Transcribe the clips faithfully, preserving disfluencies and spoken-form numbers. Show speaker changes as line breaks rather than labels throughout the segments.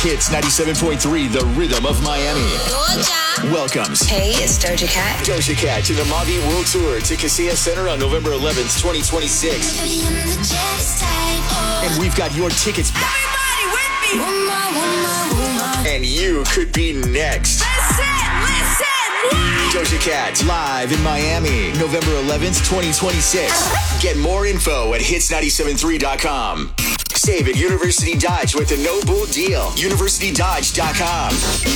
Hits ninety-seven point three, The Rhythm of Miami.
Doja.
Welcomes.
Hey, it's Doja Cat.
Doja Cat to the Mavi World Tour to Kaseya Center on November eleventh, twenty twenty-six. And we've got your tickets back.
Everybody with me. Woman, woman, woman.
And you could be next.
Listen, listen.
Doja Cat live in Miami, November eleventh, twenty twenty-six. Get more info at hits nine seven three dot com. Save at University Dodge with a no bull deal. university dodge dot com.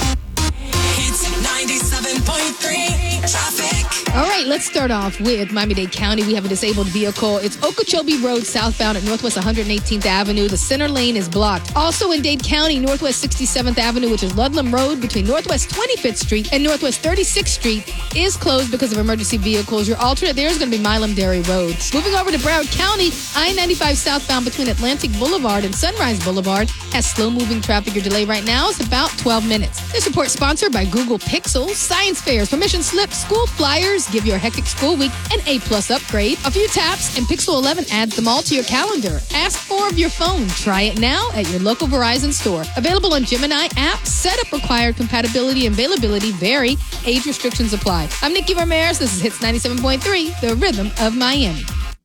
Hits ninety-seven point three traffic.
All right, let's start off with Miami-Dade County. We have a disabled vehicle. It's Okeechobee Road southbound at Northwest one hundred eighteenth Avenue. The center lane is blocked. Also in Dade County, Northwest sixty-seventh Avenue, which is Ludlam Road between Northwest twenty-fifth Street and Northwest thirty-sixth Street, is closed because of emergency vehicles. Your alternate there is going to be Milam Dairy Road. Moving over to Broward County, I ninety-five southbound between Atlantic Boulevard and Sunrise Boulevard has slow-moving traffic. Your delay right now is about twelve minutes. This report sponsored by Google Pixel, science fairs, permission slips, school flyers, give your hectic school week an A-plus upgrade. A few taps and Pixel eleven adds them all to your calendar. Ask for of your phone. Try it now at your local Verizon store. Available on Gemini app. Setup required. Compatibility and availability vary. Age restrictions apply. I'm Nikki Ramirez. This is Hits ninety-seven point three, The Rhythm of Miami.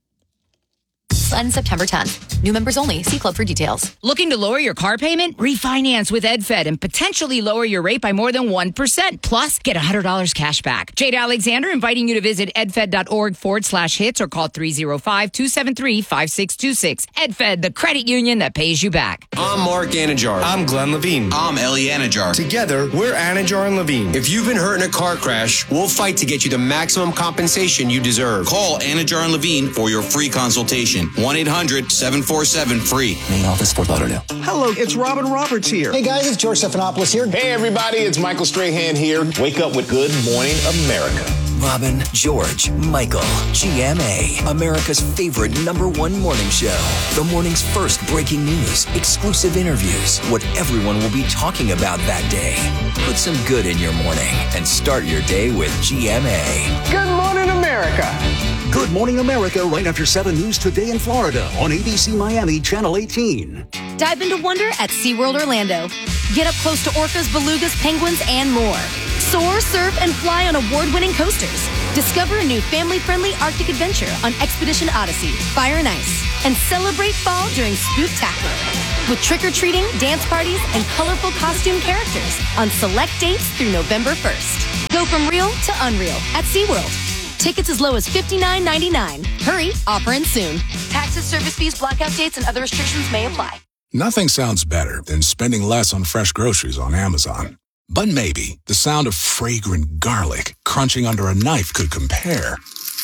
Ends September tenth. New members only. See club for details.
Looking to lower your car payment? Refinance with EdFed and potentially lower your rate by more than one percent. Plus, get one hundred dollars cash back. Jade Alexander inviting you to visit edfed.org forward slash hits or call three oh five, two seven three, five six two six. EdFed, the credit union that pays you back.
I'm Mark Anajar.
I'm Glenn Levine.
I'm Ellie Anajar.
Together, we're Anajar and Levine.
If you've been hurt in a car crash, we'll fight to get you the maximum compensation you deserve. Call Anajar and Levine for your free consultation. one eight hundred, seven four seven, free.
Main office, Fort Lauderdale.
Hello, it's Robin Roberts here.
Hey guys, it's George Stephanopoulos here.
Hey everybody, it's Michael Strahan here. Wake up with Good Morning America.
Robin, George, Michael, G M A, America's favorite number one morning show. The morning's first breaking news, exclusive interviews, what everyone will be talking about that day. Put some good in your morning and start your day with G M A.
Good Morning America.
Good Morning America right after seven News Today in Florida on A B C Miami Channel eighteen.
Dive into wonder at SeaWorld Orlando. Get up close to orcas, belugas, penguins, and more. Soar, surf, and fly on award-winning coasters. Discover a new family-friendly Arctic adventure on Expedition Odyssey, Fire and Ice. And celebrate fall during Spooktacular with trick-or-treating, dance parties, and colorful costume characters on select dates through November first. Go from real to unreal at SeaWorld. Tickets as low as fifty-nine ninety-nine. Hurry, offer ends soon. Taxes, service fees, blackout dates, and other restrictions may apply.
Nothing sounds better than spending less on fresh groceries on Amazon. But maybe the sound of fragrant garlic crunching under a knife could compare.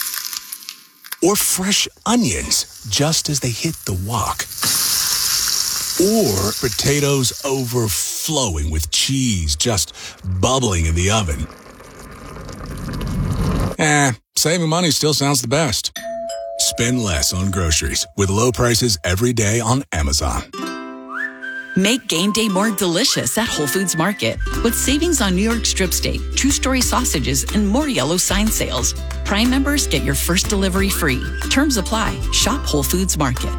Or fresh onions just as they hit the wok. Or potatoes overflowing with cheese just bubbling in the oven. Eh, saving money still sounds the best. Spend less on groceries with low prices every day on Amazon.
Make game day more delicious at Whole Foods Market with savings on New York strip steak, True Story sausages, and more yellow sign sales. Prime members get your first delivery free. Terms apply. Shop Whole Foods Market.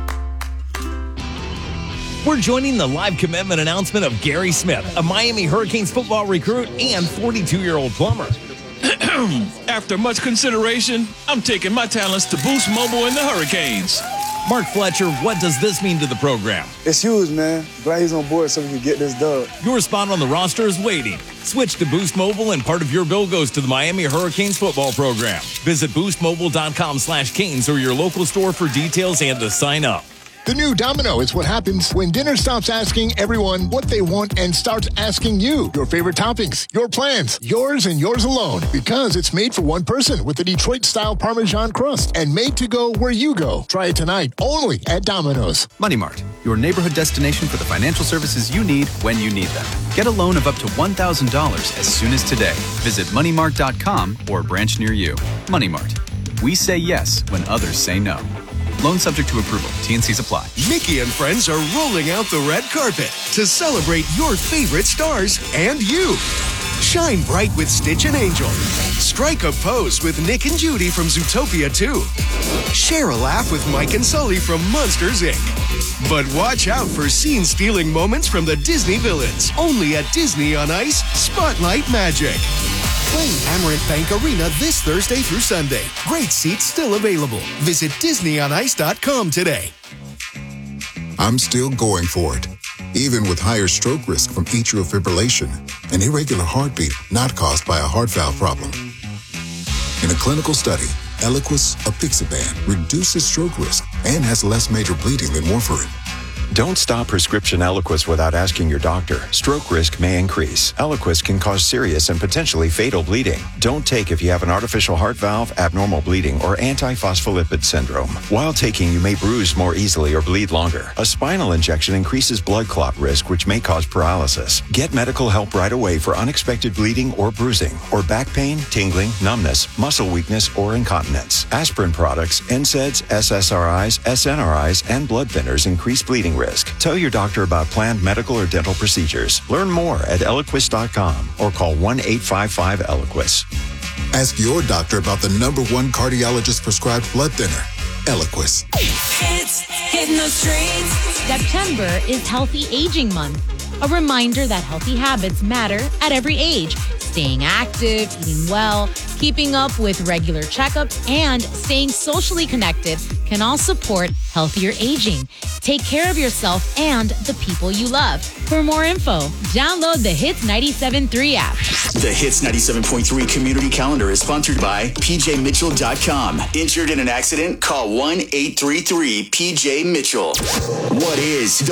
We're joining the live commitment announcement of Gary Smith, a Miami Hurricanes football recruit and forty-two-year-old plumber.
After much consideration, I'm taking my talents to Boost Mobile and the Hurricanes.
Mark Fletcher, what does this mean to the program?
It's huge, man. Glad he's on board so we can get this dub.
Your spot on the roster is waiting. Switch to Boost Mobile and part of your bill goes to the Miami Hurricanes football program. Visit boostmobile.com slash Canes or your local store for details and to sign up.
The new Domino is what happens when dinner stops asking everyone what they want and starts asking you your favorite toppings, your plans, yours and yours alone. Because it's made for one person with the Detroit-style Parmesan crust and made to go where you go. Try it tonight only at Domino's.
Money Mart, your neighborhood destination for the financial services you need when you need them. Get a loan of up to one thousand dollars as soon as today. Visit money mart dot com or a branch near you. Money Mart. We say yes when others say no. Loan subject to approval. T and C's apply.
Mickey and friends are rolling out the red carpet to celebrate your favorite stars and you. Shine bright with Stitch and Angel. Strike a pose with Nick and Judy from Zootopia two. Share a laugh with Mike and Sully from Monsters, Incorporated. But watch out for scene-stealing moments from the Disney villains. Only at Disney on Ice Spotlight Magic. Play Amerant Bank Arena this Thursday through Sunday. Great seats still available. Visit Disney on Ice dot com today.
I'm still going for it, even with higher stroke risk from atrial fibrillation, an irregular heartbeat not caused by a heart valve problem. In a clinical study, Eliquis apixaban reduces stroke risk and has less major bleeding than warfarin.
Don't stop prescription Eliquis without asking your doctor. Stroke risk may increase. Eliquis can cause serious and potentially fatal bleeding. Don't take if you have an artificial heart valve, abnormal bleeding, or antiphospholipid syndrome. While taking, you may bruise more easily or bleed longer. A spinal injection increases blood clot risk, which may cause paralysis. Get medical help right away for unexpected bleeding or bruising, or back pain, tingling, numbness, muscle weakness, or incontinence. Aspirin products, N SAIDs, S S R Is, S N R Is, and blood thinners increase bleeding risk. Tell your doctor about planned medical or dental procedures. Learn more at Eliquis dot com or call one eight five five Eliquis.
Ask your doctor about the number one cardiologist prescribed blood thinner, Eliquis.
Hits hitting the streets.
September is Healthy Aging Month, a reminder that healthy habits matter at every age. Staying active, eating well, keeping up with regular checkups, and staying socially connected can all support healthier aging. Take care of yourself and the people you love. For more info, download the Hits ninety-seven point three app.
The Hits ninety-seven point three community calendar is sponsored by P J Mitchell dot com. Injured in an accident? Call one eight three three P J Mitchell. What is